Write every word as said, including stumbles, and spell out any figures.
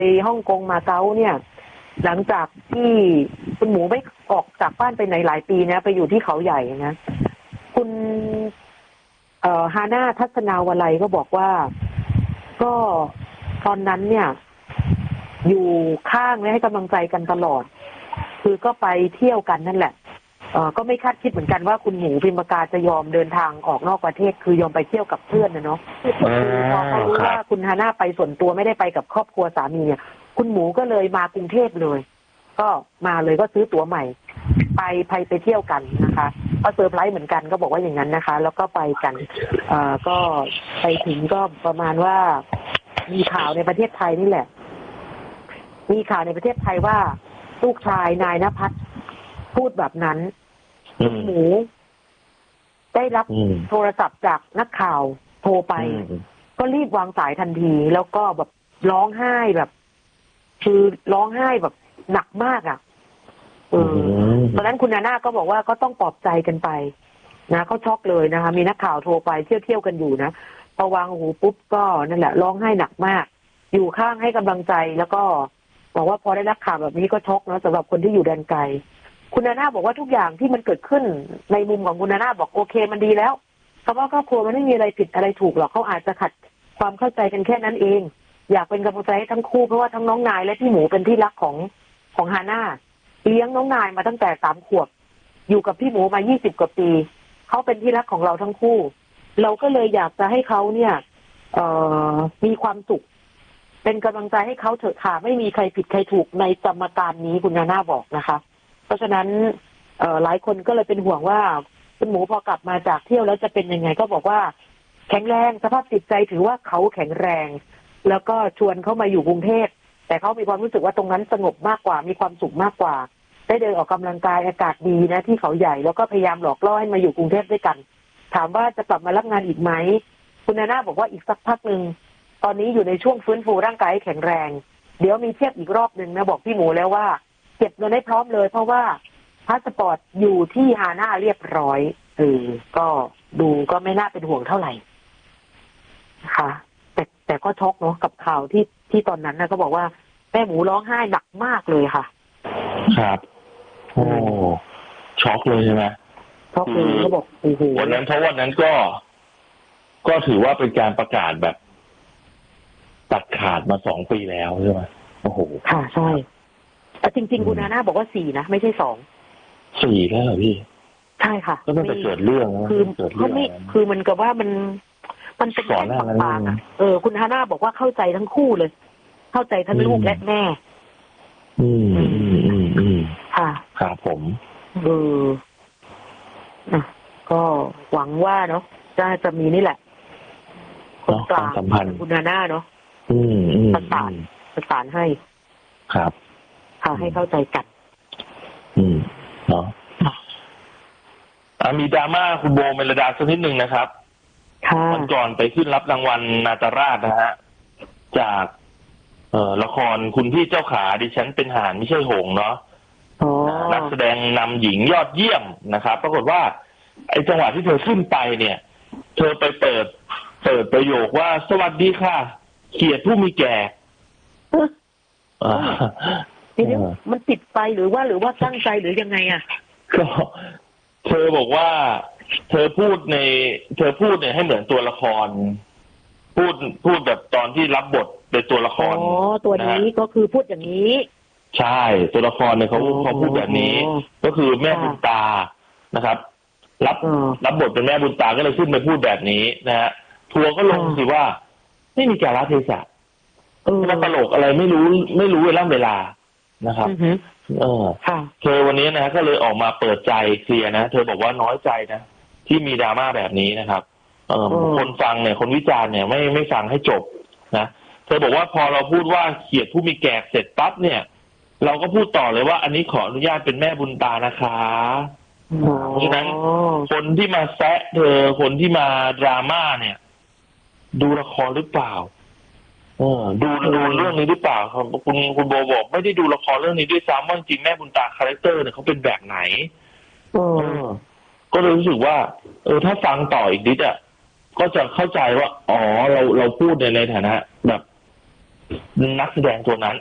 ฮ่องกงมาเก๊าเนี่ยหลังจากที่คุณหมูไม่ออกจากบ้านไปไหนหลายปีนะไปอยู่ที่เขาใหญ่นะคุณเอ่อฮาน่าทัศนาวลัยก็บอกว่าก็ตอนนั้นเนี่ยอยู่ข้างและให้กำลังใจกันตลอดคือก็ไปเที่ยวกันนั่นแหละเอ่อก็ไม่คาดคิดเหมือนกันว่าคุณหมูพิมพ์กาจะยอมเดินทางออกนอกประเทศคือยอมไปเที่ยวกับเพื่อนนะเนาะคือพอเขารู้ว่าคุณฮาน่าไปส่วนตัวไม่ได้ไปกับครอบครัวสามีเนี่ยคุณหมูก็เลยมากรุงเทพเลยก็มาเลยก็ซื้อตั๋วใหม่ไปไปไปเที่ยวกันนะคะก็เซอร์ไพรส์เหมือนกันก็บอกว่าอย่างนั้นนะคะแล้วก็ไปกันเอ่อก็ไปถึงก็ประมาณว่ามีข่าวในประเทศไทยนี่แหละมีข่าวในประเทศไทยว่าลูกชายนายณภัทรพูดแบบนั้นหมูได้รับโทรศัพท์จากนักข่าวโทรไปก็รีบวางสายทันทีแล้วก็แบบร้องไห้แบบคือร้องไห้แบบหนักมากอ่ะเออตอนนั้นคุณนาน่าก็บอกว่าก็ต้องปลอบใจกันไปนะเขาช็อกเลยนะคะมีนักข่าวโทรไปเที่ยวเที่ยวกันอยู่นะพอวางหูปุ๊บก็นั่นแหละร้องไห้หนักมากอยู่ข้างให้กำลังใจแล้วก็บอกว่าพอได้รับข่าวแบบนี้ก็ช็อกนะสำหรับคนที่อยู่แดนไกลคุณนาน่าบอกว่าทุกอย่างที่มันเกิดขึ้นในมุมของคุณนาน่าบอกโอเคมันดีแล้วคำว่าครอบครัวมันไม่มีอะไรผิดอะไรถูกหรอกเขาอาจจะขัดความเข้าใจกันแค่นั้นเองอยากเป็นกำลังใจให้ทั้งคู่เพราะว่าทั้งน้องนายและพี่หมูเป็นที่รักของของฮาน่าเลี้ยงน้องนายมาตั้งแต่สามขวบอยู่กับพี่หมูมายี่สิบกว่าปีเขาเป็นที่รักของเราทั้งคู่เราก็เลยอยากจะให้เขาเนี่ยเอ่อมีความสุขเป็นกำลังใจให้เขาเถอะค่ะไม่มีใครผิดใครถูกในสมการนี้คุณนาน่าบอกนะคะเพราะฉะนั้นเอ่อหลายคนก็เลยเป็นห่วงว่าคุณหมูพอกลับมาจากเที่ยวแล้วจะเป็นยังไงก็บอกว่าแข็งแรงสภาพจิตใจถือว่าเขาแข็งแรงแล้วก็ชวนเขามาอยู่กรุงเทพแต่เขามีความรู้สึกว่าตรงนั้นสงบมากกว่ามีความสุขมากกว่าได้เดินออกกำลังกายอากาศดีนะที่เขาใหญ่แล้วก็พยายามหลอกล่อให้มาอยู่กรุงเทพด้วยกันถามว่าจะกลับมารับงานอีกไหมคุณนาน่าบอกว่าอีกสักพักนึงตอนนี้อยู่ในช่วงฟื้นฟูร่างกายให้แข็งแรงเดี๋ยวมีเทียบอีกรอบนึงนะบอกพี่หมูแล้วว่าเก็บเงินให้พร้อมเลยเพราะว่าพาสปอร์ตอยู่ที่ฮาน่าเรียบร้อยเออก็ดูก็ไม่น่าเป็นห่วงเท่าไหร่ค่ะแต่แต่ก็ช็อกเนาะกับข่าวที่ที่ตอนนั้นนะก็บอกว่าแม่หมูร้องไห้หนักมากเลยค่ะครับโอ้ช็อกเลยใช่ไหมช็อกเลยเขาบอกโอ้โหวันนั้นเพราะวันนั้นก็ก็ถือว่าเป็นการประกาศแบบตัดขาดมาสองปีแล้วใช่ไหมโอ้โหค่ะใช่แต่จริงๆคุณนาน่าบอกว่าสี่นะไม่ใช่สองสี่แล้วเหรอพี่ใช่ค่ะก็ไม่ไปเกิดเรื่องคือเขาไม่คือมันกับว่ามันมันเป็นแค่ปากๆเออคุณฮาน่าบอกว่าเข้าใจทั้งคู่เลยเข้าใจทั้งลูกและแม่อืมอืมอืมอืมค่ะครับผมเอออ่ะก็หวังว่าเนาะจะจะมีนี่แหละคนกลางสัมพันธ์คุณฮาน่าเนาะอืมอืมประสานประสานให้ครับค่ะให้เข้าใจกันอืมเนาะมีดราม่าคุณโบเมลดาสักนิดหนึ่งนะครับวันก่อนไปขึ้นรับรางวัลนาตราชนะฮะจากเอ่อละครคุณพี่เจ้าขาดิฉันเป็นห่านไม่ใช่หงส์เนาะนักแสดงนำหญิงยอดเยี่ยมนะครับปรากฏว่าไอ้จังหวะที่เธอขึ้นไปเนี่ยเธอไปเปิดเปิดประโยคว่าสวัสดีค่ะเกียรติผู้มีแก่ทีนี้มันติดไปหรือว่าหรือว่าตั้งใจหรือยังไงอ่ะก็เธอบอกว่าเธอพูดในเธอพูดเนี่ยให้เหมือนตัวละครพูดพูดแบบตอนที่รับบทเป็นตัวละครอ๋อตัวนี้ก็คือพูดอย่างนี้ใช่ตัวละครเนี่ยเขาเขาพูดแบบนี้ก็คือแม่บุญตานะครับรับรับบทเป็นแม่บุญตาก็เลยขึ้นไปพูดแบบนี้นะฮะทัวร์ก็ลงสิว่าไม่มีการละเทศะมาตลกอะไรไม่รู้ไม่รู้เวลาเวลานะครับเออเธอวันนี้นะก็เลยออกมาเปิดใจเคลียร์นะเธอบอกว่าน้อยใจนะที่มีดราม่าแบบนี้นะครับเออคนฟังเนี่ยคนวิจารณ์เนี่ยไม่ไม่ฟังให้จบนะเธอบอกว่าพอเราพูดว่าเกียรติผู้มีแก่เสร็จปั๊บเนี่ยเราก็พูดต่อเลยว่าอันนี้ขออนุญาตเป็นแม่บุญตานะคะเพราะฉะนั้นคนที่มาแซะเธอคนที่มาดราม่าเนี่ยดูละครหรือเปล่าเออดูดูเรื่องนี้หรือเปล่าครับคุณคุณโบบอกไม่ได้ดูละครเรื่องนี้ด้วยซ้ำว่าจริงแม่บุญตาคาแรคเตอร์เนี่ยเขาเป็นแบบไหนเออก็เลยรู้สึกว่าเออถ้าฟังต่ออีกนิดอ่ะก็จะเข้าใจว่าอ๋อเราเราพูดในในฐานะแบบนักแสดงตัวนั้น